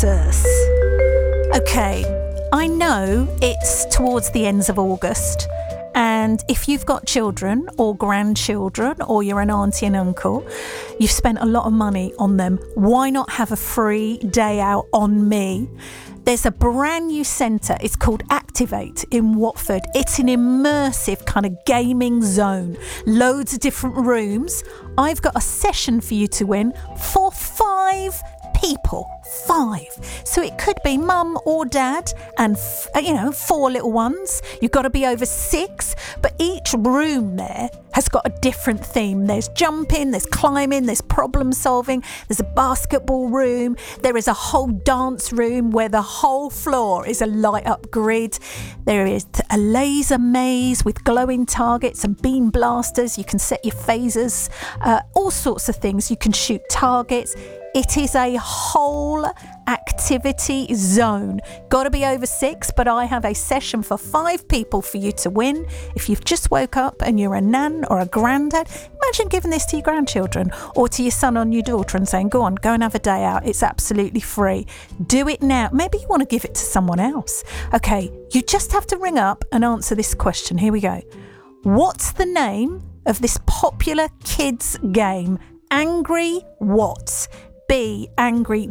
answers. Okay, I know it's towards the ends of August, and if you've got children or grandchildren or you're an auntie and uncle, you've spent a lot of money on them. Why not have a free day out on me? There's a brand new centre. It's called Activate in Watford. It's an immersive kind of gaming zone. Loads of different rooms. I've got a session for you to win for 5 people. 5. So it could be mum or dad and 4 little ones. You've got to be over 6, but each room there has got a different theme. There's jumping, there's climbing, there's problem solving, there's a basketball room, there is a whole dance room where the whole floor is a light up grid. There is a laser maze with glowing targets and beam blasters. You can set your phasers, all sorts of things. You can shoot targets. It is a whole activity zone. Got to be over 6, but I have a session for 5 people for you to win. If you've just woke up and you're a nan or a granddad, imagine giving this to your grandchildren or to your son or your daughter and saying, go on, go and have a day out. It's absolutely free. Do it now. Maybe you want to give it to someone else. Okay, you just have to ring up and answer this question. Here we go. What's the name of this popular kids game? Angry what? A, Angry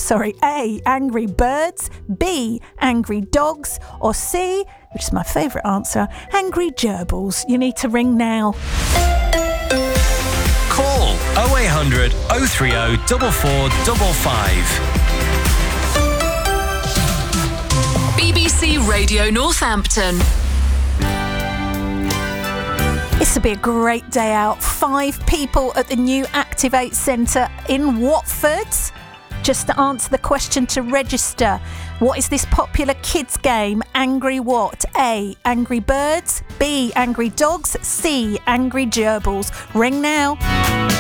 Birds, B, Angry Dogs, or C, which is my favourite answer, Angry Gerbils. You need to ring now. Call 0800 030 4455. BBC Radio Northampton. This will be a great day out. 5 people at the new Activate Centre in Watford. Just to answer the question to register. What is this popular kids game? Angry what? A, Angry Birds. B, Angry Dogs. C, Angry Gerbils. Ring now.